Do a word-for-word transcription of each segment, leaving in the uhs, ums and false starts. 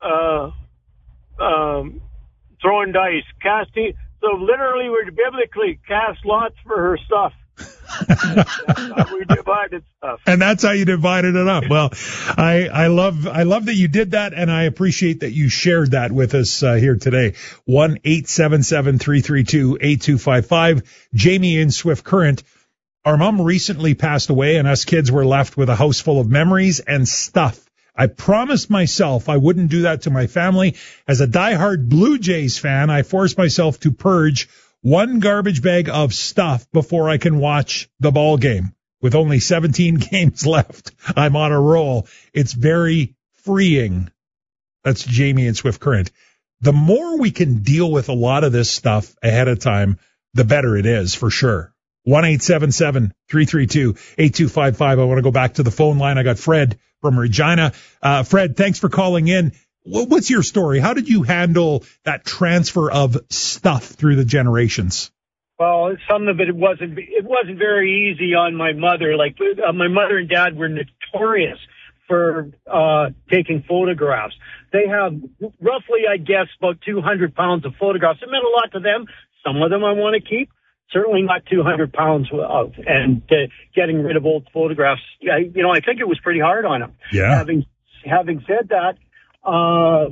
uh, um, throwing dice, casting. So literally, we biblically cast lots for her stuff. That's how we divided stuff. And that's how you divided it up. Well, I, I love, I love that you did that, and I appreciate that you shared that with us uh, here today. one eight seven seven, three three two, eight two five five. Jamie in Swift Current. Our mom recently passed away, and us kids were left with a house full of memories and stuff. I promised myself I wouldn't do that to my family. As a diehard Blue Jays fan, I forced myself to purge one garbage bag of stuff before I can watch the ball game. With only seventeen games left, I'm on a roll. It's very freeing. That's Jamie in Swift Current. The more we can deal with a lot of this stuff ahead of time, the better it is, for sure. one eight seven seven, three three two, eight two five five. I want to go back to the phone line. I got Fred from Regina. Uh, Fred, thanks for calling in. What's your story? How did you handle that transfer of stuff through the generations? Well, some of it wasn't it wasn't very easy on my mother. Like uh, my mother and dad were notorious for uh taking photographs. They have roughly, I guess, about two hundred pounds of photographs. It meant a lot to them. Some of them I want to keep. Certainly not two hundred pounds of, and uh, getting rid of old photographs. I, you know, I think it was pretty hard on them. Yeah. Having having said that. Uh,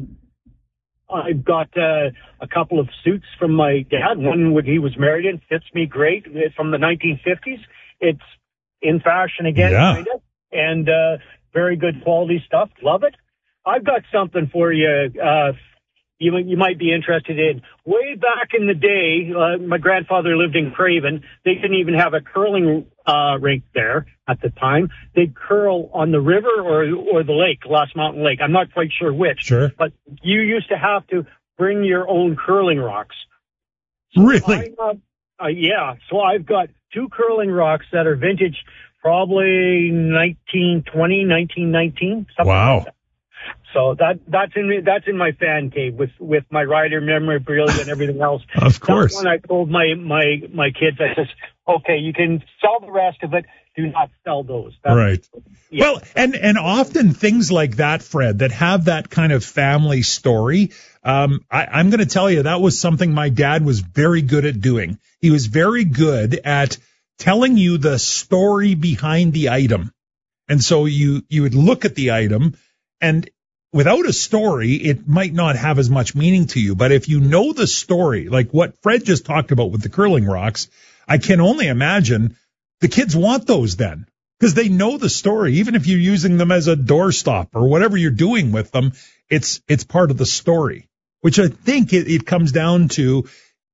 I've got uh, a couple of suits from my dad. One when he was married in fits me great. It's from the nineteen fifties. It's in fashion again, yeah. kind of, and uh, very good quality stuff. Love it. I've got something for you. Uh, you you might be interested in. Way back in the day, uh, my grandfather lived in Craven. They didn't even have a curling uh, rink there at the time. They'd curl on the river or or the lake, Lost Mountain Lake. I'm not quite sure which. Sure. But you used to have to bring your own curling rocks. So really? I, uh, uh, yeah. So I've got two curling rocks that are vintage, probably nineteen twenty, nineteen nineteen. Wow. Like that. So that that's in that's in my fan cave with, with my rider memorabilia and everything else. Of course. That's when I told my, my, my kids, I said, okay, you can sell the rest of it. Do not sell those. That's, right. Yeah. Well, and, and often things like that, Fred, that have that kind of family story. Um, I, I'm going to tell you that was something my dad was very good at doing. He was very good at telling you the story behind the item. And so you, you would look at the item, and without a story, it might not have as much meaning to you. But if you know the story, like what Fred just talked about with the curling rocks, I can only imagine the kids want those then, because they know the story. Even if you're using them as a doorstop or whatever you're doing with them, it's it's part of the story, which I think it, it comes down to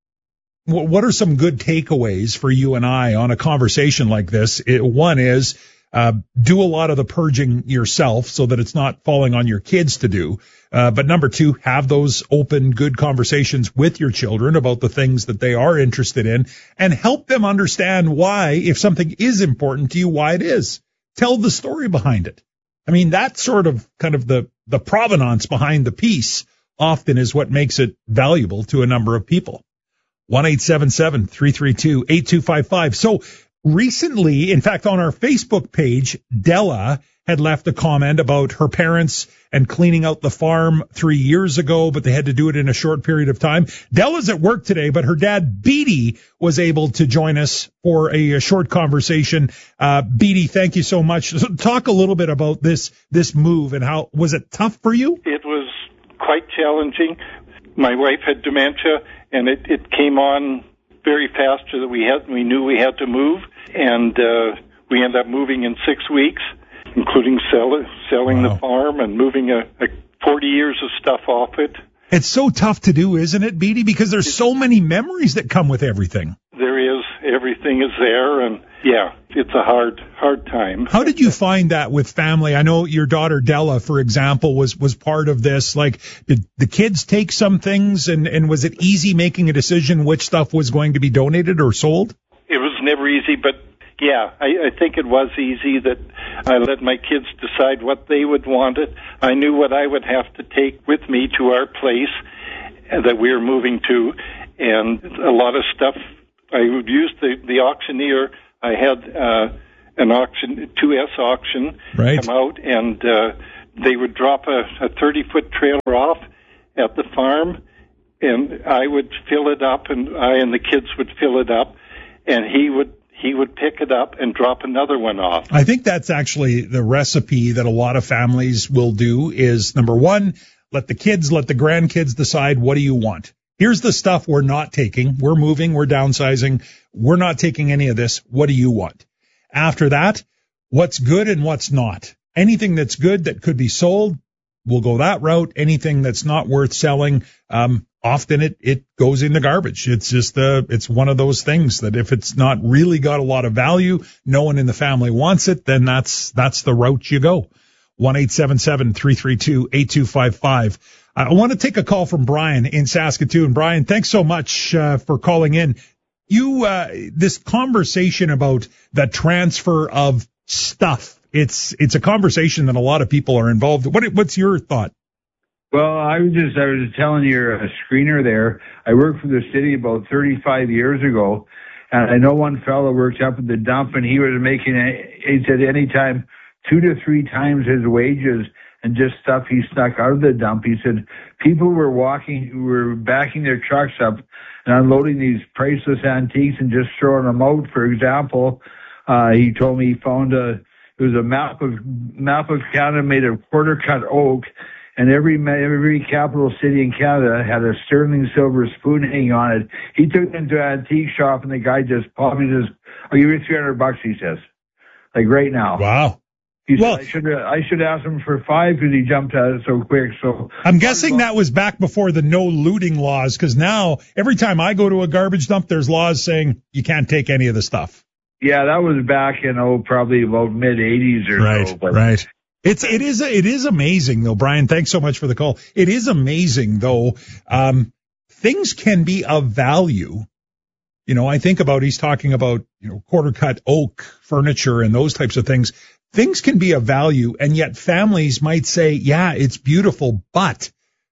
what are some good takeaways for you and I on a conversation like this. It, one is Uh, do a lot of the purging yourself so that it's not falling on your kids to do. Uh, but number two, have those open, good conversations with your children about the things that they are interested in, and help them understand why, if something is important to you, why it is. Tell the story behind it. I mean, that sort of kind of the, the provenance behind the piece often is what makes it valuable to a number of people. one eight seven seven, three three two, eight two five five. So, recently, in fact, on our Facebook page, Della had left a comment about her parents and cleaning out the farm three years ago, but they had to do it in a short period of time. Della's at work today, but her dad, Beatty, was able to join us for a, a short conversation. Uh, Beatty, thank you so much. So talk a little bit about this, this move, and how, was it tough for you? It was quite challenging. My wife had dementia, and it, it came on very fast so that we had, we knew we had to move. And uh, we ended up moving in six weeks, including sell, selling wow. the farm and moving a, a forty years of stuff off it. It's so tough to do, isn't it, Beatty? Because there's so many memories that come with everything. There is. Everything is there. And, yeah, it's a hard, hard time. How did you find that with family? I know your daughter, Della, for example, was, was part of this. Like, did the kids take some things, and, and was it easy making a decision which stuff was going to be donated or sold? It was never easy, but yeah, I, I think it was easy that I let my kids decide what they would want it. I knew what I would have to take with me to our place that we were moving to, and a lot of stuff. I would use the, the auctioneer. I had uh, an auction, two S auction, right. come out and uh, they would drop a, a thirty-foot trailer off at the farm, and I would fill it up, and I and the kids would fill it up, and he would he would pick it up and drop another one off. I think that's actually the recipe that a lot of families will do is, number one, let the kids, let the grandkids decide, what do you want? Here's the stuff we're not taking. We're moving. We're downsizing. We're not taking any of this. What do you want? After that, what's good and what's not? Anything that's good that could be sold, we'll go that route. Anything that's not worth selling, um, often it, it goes in the garbage. It's just uh it's one of those things that if it's not really got a lot of value, no one in the family wants it, then that's that's the route you go. one eight seven seven, three three two, eight two five five. I want to take a call from Brian in Saskatoon. Brian, thanks so much uh, for calling in. You uh this conversation about the transfer of stuff, it's it's a conversation that a lot of people are involved in. What what's your thought? Well, I was just, I was telling your uh, screener there, I worked for the city about thirty-five years ago, and I know one fellow worked up at the dump, and he was making, he said anytime two to three times his wages and just stuff he snuck out of the dump. He said people were walking, were backing their trucks up and unloading these priceless antiques and just throwing them out. For example, uh, he told me he found a, it was a map of, map of Canada made of quarter cut oak. And every every capital city in Canada had a sterling silver spoon hanging on it. He took it into an antique shop, and the guy just probably just, I'll give you three hundred bucks, he says. Like right now. Wow. He well, said, I should I should ask him for five because he jumped at it so quick. So I'm guessing that was back before the no looting laws, because now every time I go to a garbage dump, there's laws saying you can't take any of the stuff. Yeah, that was back in, oh, probably about mid-eighties or right, so. But right. It's, it is, it is amazing though, Brian. Thanks so much for the call. It is amazing though. Um, things can be of value. You know, I think about, he's talking about, you know, quarter cut oak furniture and those types of things. Things can be of value, and yet families might say, yeah, it's beautiful, but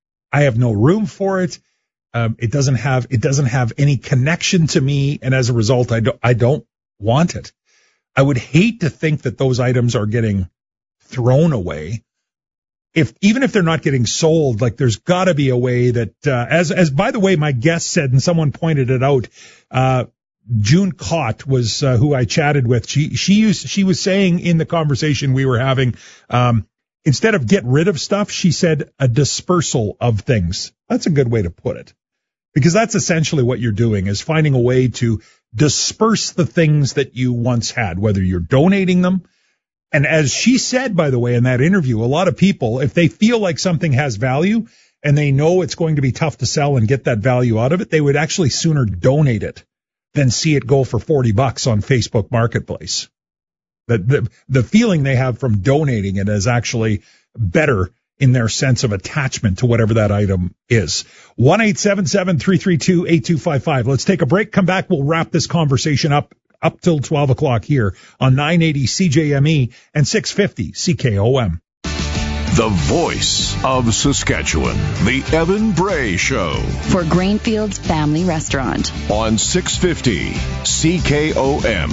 I have no room for it. Um, it doesn't have, it doesn't have any connection to me. And as a result, I don't, I don't want it. I would hate to think that those items are getting thrown away. If even if they're not getting sold, like there's got to be a way that, uh, as as by the way, my guest said, and someone pointed it out, uh, June Cott was uh, who I chatted with. She she used she was saying in the conversation we were having, um, instead of get rid of stuff, she said a dispersal of things. That's a good way to put it, because that's essentially what you're doing, is finding a way to disperse the things that you once had, whether you're donating them. And as she said, by the way, in that interview, a lot of people, if they feel like something has value and they know it's going to be tough to sell and get that value out of it, they would actually sooner donate it than see it go for forty bucks on Facebook Marketplace. The, the, the feeling they have from donating it is actually better in their sense of attachment to whatever that item is. one eight seven seven, three three two, eight two five five. Let's take a break. Come back. We'll wrap this conversation up. Up till twelve o'clock here on nine eighty C J M E and six fifty C K O M. The voice of Saskatchewan, the Evan Bray Show. For Grainfield's Family Restaurant. On six fifty C K O M.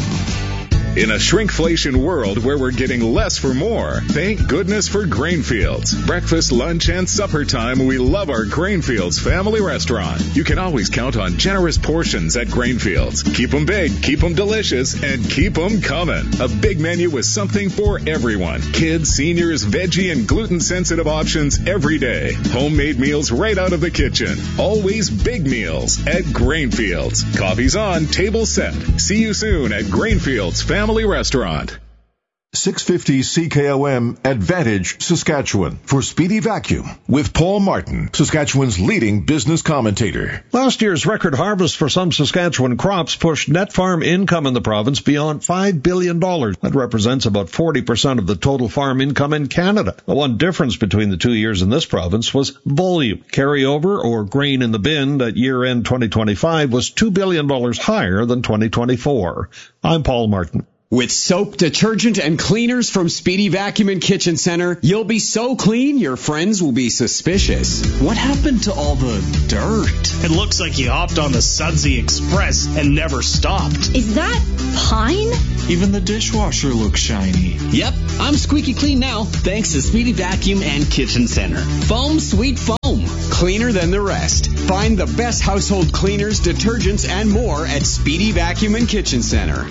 In a shrinkflation world where we're getting less for more, thank goodness for Grainfields. Breakfast, lunch, and supper time, we love our Grainfields Family Restaurant. You can always count on generous portions at Grainfields. Keep them big, keep them delicious, and keep them coming. A big menu with something for everyone. Kids, seniors, veggie, and gluten-sensitive options every day. Homemade meals right out of the kitchen. Always big meals at Grainfields. Coffee's on, table set. See you soon at Grainfields Family Family Restaurant. six fifty C K O M Advantage Saskatchewan for Speedy Vacuum with Paul Martin, Saskatchewan's leading business commentator. Last year's record harvest for some Saskatchewan crops pushed net farm income in the province beyond five billion dollars. That represents about forty percent of the total farm income in Canada. The one difference between the two years in this province was volume. Carryover, or grain in the bin, at year-end twenty twenty-five was two billion dollars higher than twenty twenty-four. I'm Paul Martin. With soap, detergent, and cleaners from Speedy Vacuum and Kitchen Center, you'll be so clean your friends will be suspicious. What happened to all the dirt? It looks like you hopped on the Sudsy Express and never stopped. Is that pine? Even the dishwasher looks shiny. Yep, I'm squeaky clean now, thanks to Speedy Vacuum and Kitchen Center. Foam Sweet Foam, cleaner than the rest. Find the best household cleaners, detergents, and more at Speedy Vacuum and Kitchen Center.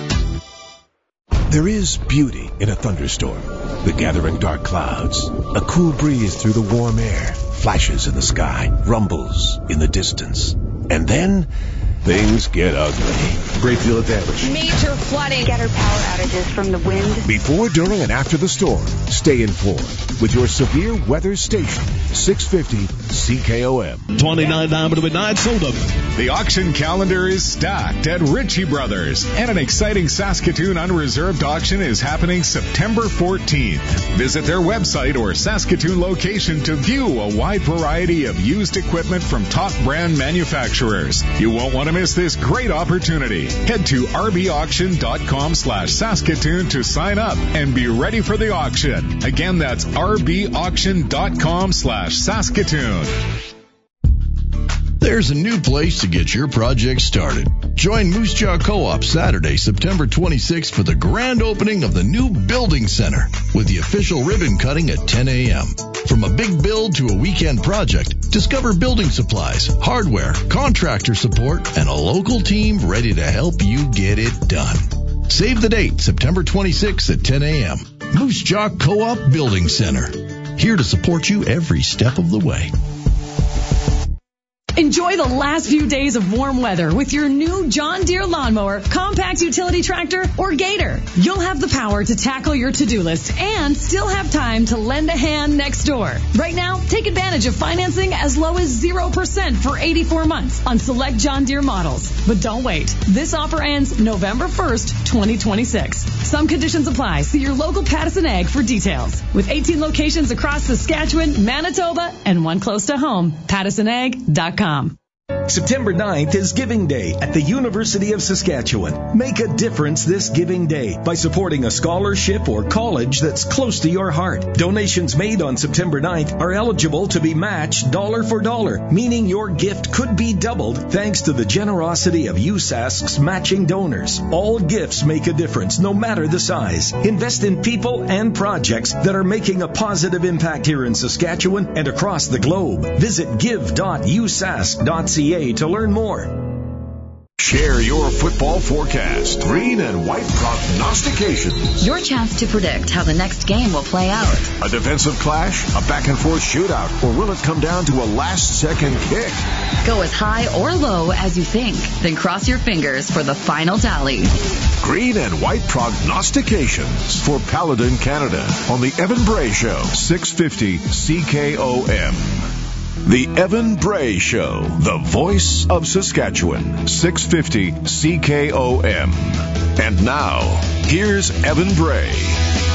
There is beauty in a thunderstorm. The gathering dark clouds, a cool breeze through the warm air, flashes in the sky, rumbles in the distance. And then things get ugly. Great deal of damage. Major flooding. Getter power outages from the wind. Before, during, and after the storm, stay informed with your severe weather station, six fifty C K O M. twenty-nine down to midnight, sold up. The auction calendar is stacked at Ritchie Brothers, and an exciting Saskatoon unreserved auction is happening September fourteenth. Visit their website or Saskatoon location to view a wide variety of used equipment from top brand manufacturers. You won't want to miss this great opportunity. Head to rbauction.com slash Saskatoon to sign up and be ready for the auction. Again, that's rbauction.com slash Saskatoon. There's a new place to get your project started. Join Moose Jaw Co-op Saturday, September twenty-sixth for the grand opening of the new Building Center with the official ribbon cutting at ten a.m. From a big build to a weekend project, discover building supplies, hardware, contractor support, and a local team ready to help you get it done. Save the date, September twenty-sixth at ten a.m. Moose Jaw Co-op Building Center. Here to support you every step of the way. Enjoy the last few days of warm weather with your new John Deere lawnmower, compact utility tractor, or Gator. You'll have the power to tackle your to-do list and still have time to lend a hand next door. Right now, take advantage of financing as low as zero percent for eighty-four months on select John Deere models. But don't wait. This offer ends November first, twenty twenty-six. Some conditions apply. See your local Pattison Ag for details. With eighteen locations across Saskatchewan, Manitoba, and one close to home, pattison ag dot com. September ninth is Giving Day at the University of Saskatchewan. Make a difference this Giving Day by supporting a scholarship or college that's close to your heart. Donations made on September ninth are eligible to be matched dollar for dollar, meaning your gift could be doubled thanks to the generosity of U S A S C's matching donors. All gifts make a difference, no matter the size. Invest in people and projects that are making a positive impact here in Saskatchewan and across the globe. Visit give dot u s a s c dot c a to learn more. Share your football forecast. Green and white prognostications. Your chance to predict how the next game will play out. A defensive clash, a back-and-forth shootout, or will it come down to a last-second kick? Go as high or low as you think, then cross your fingers for the final tally. Green and white prognostications for Paladin Canada on the Evan Bray Show, six fifty C K O M. The Evan Bray Show, the voice of Saskatchewan, six fifty C K O M. And now, here's Evan Bray.